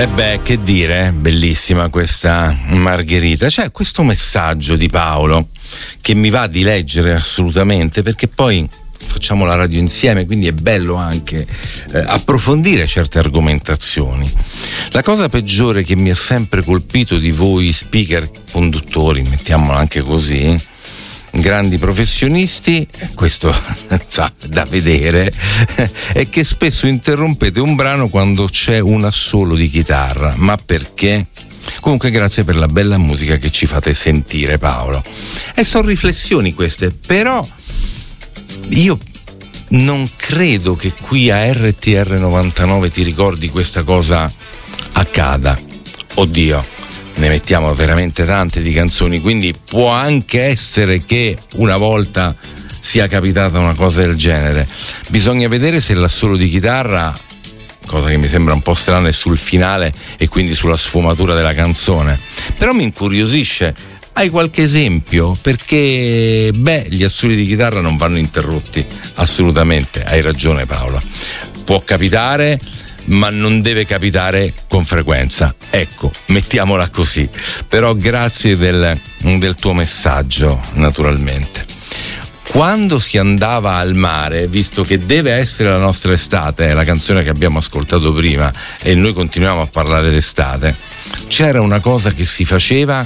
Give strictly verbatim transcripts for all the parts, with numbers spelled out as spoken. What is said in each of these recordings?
E beh, che dire, bellissima questa Margherita. C'è questo messaggio di Paolo che mi va di leggere assolutamente, perché poi facciamo la radio insieme, quindi è bello anche eh, approfondire certe argomentazioni. La cosa peggiore che mi ha sempre colpito di voi speaker, conduttori, mettiamola anche così, grandi professionisti, questo fa da vedere, è che spesso interrompete un brano quando c'è un assolo di chitarra. Ma perché? Comunque grazie per la bella musica che ci fate sentire, Paolo. E sono riflessioni queste, però io non credo che qui a R T R novantanove ti ricordi questa cosa accada. Oddio, ne mettiamo veramente tante di canzoni, quindi può anche essere che una volta sia capitata una cosa del genere. Bisogna vedere se l'assolo di chitarra, cosa che mi sembra un po' strana, è sul finale e quindi sulla sfumatura della canzone. Però mi incuriosisce. Hai qualche esempio? Perché, beh, gli assoli di chitarra non vanno interrotti, assolutamente, hai ragione Paola. Può capitare, ma non deve capitare con frequenza. Ecco, mettiamola così. Però grazie del, del tuo messaggio, naturalmente. Quando si andava al mare, visto che deve essere la nostra estate, è la canzone che abbiamo ascoltato prima e noi continuiamo a parlare d'estate, c'era una cosa che si faceva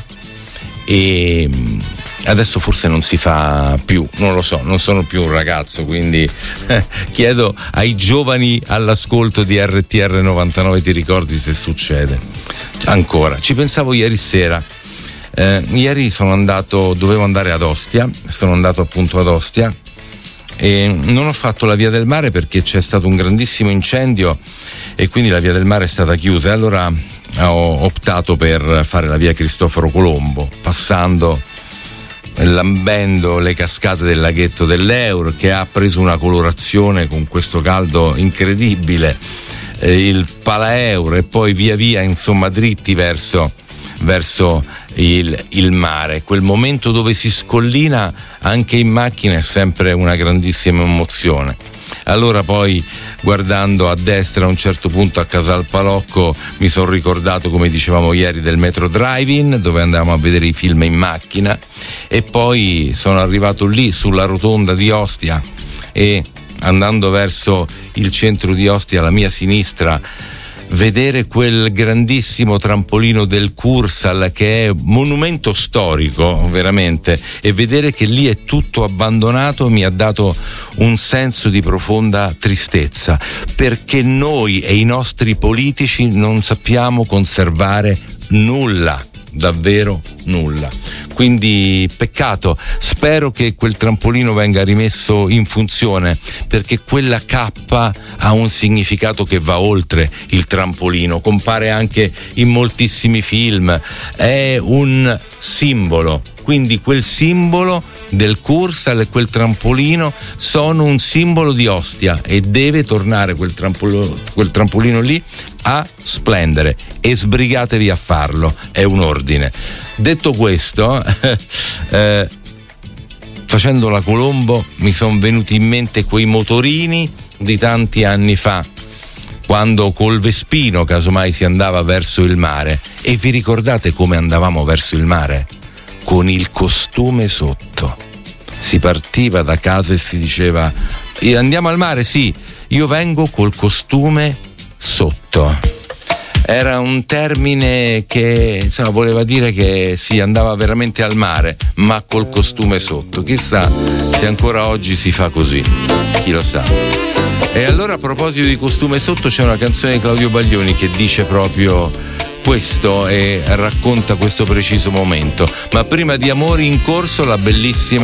e adesso forse non si fa più, non lo so, non sono più un ragazzo, quindi eh, chiedo ai giovani all'ascolto di R T R novantanove, ti ricordi se succede ancora? Ci pensavo ieri sera. Eh, ieri sono andato, dovevo andare ad Ostia, sono andato appunto ad Ostia e non ho fatto la via del mare perché c'è stato un grandissimo incendio e quindi la via del mare è stata chiusa. Allora ho optato per fare la via Cristoforo Colombo, passando, lambendo le cascate del laghetto dell'Eur, che ha preso una colorazione con questo caldo incredibile, eh, il Palaeur, e poi via via insomma dritti verso verso il, il mare. Quel momento dove si scollina anche in macchina è sempre una grandissima emozione. Allora poi, guardando a destra a un certo punto a Casal Palocco, mi sono ricordato, come dicevamo ieri, del Metro Drive-In, dove andavamo a vedere i film in macchina, e poi sono arrivato lì sulla rotonda di Ostia e, andando verso il centro di Ostia, alla mia sinistra, vedere quel grandissimo trampolino del Cursal, che è monumento storico veramente, e vedere che lì è tutto abbandonato mi ha dato un senso di profonda tristezza, perché noi e i nostri politici non sappiamo conservare nulla, davvero nulla. Quindi peccato. Spero che quel trampolino venga rimesso in funzione, perché quella cappa ha un significato che va oltre il trampolino, compare anche in moltissimi film, è un simbolo. Quindi quel simbolo del Cursal e quel trampolino sono un simbolo di Ostia, e deve tornare quel trampolino, quel trampolino lì a splendere, e sbrigatevi a farlo, è un ordine. Detto questo, eh, facendo la Colombo mi sono venuti in mente quei motorini di tanti anni fa, quando col Vespino casomai si andava verso il mare. E vi ricordate come andavamo verso il mare? Con il costume sotto. Si partiva da casa e si diceva: andiamo al mare? Sì, io vengo col costume sotto. Era un termine che, insomma, voleva dire che si andava veramente al mare, ma col costume sotto. Chissà se ancora oggi si fa così, chi lo sa. E allora, a proposito di costume sotto, c'è una canzone di Claudio Baglioni che dice proprio questo e racconta questo preciso momento. Ma prima di Amori in corso, la bellissima